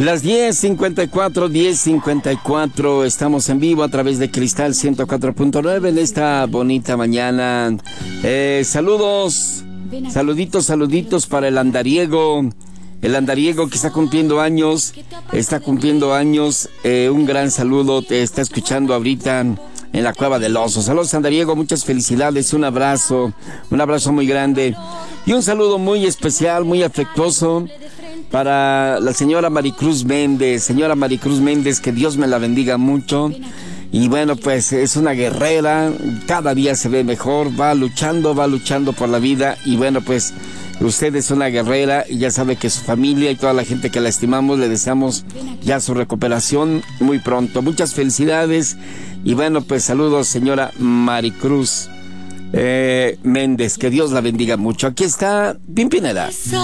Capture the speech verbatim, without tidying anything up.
Las diez cincuenta y cuatro, diez cincuenta y cuatro, estamos en vivo a través de Cristal ciento cuatro punto nueve en esta bonita mañana. Eh, saludos, saluditos, saluditos para el andariego, el andariego que está cumpliendo años, está cumpliendo años, eh, un gran saludo, te está escuchando ahorita en la Cueva del Oso. Saludos, andariego, muchas felicidades, un abrazo, un abrazo muy grande y un saludo muy especial, muy afectuoso para la señora Maricruz Méndez. Señora Maricruz Méndez, que Dios me la bendiga mucho. Y bueno, pues es una guerrera, cada día se ve mejor, va luchando, va luchando por la vida. Y bueno, pues usted es una guerrera y ya sabe que su familia y toda la gente que la estimamos le deseamos ya su recuperación muy pronto. Muchas felicidades y bueno, pues saludos, señora Maricruz eh, Méndez, que Dios la bendiga mucho. Aquí está Pimpinela.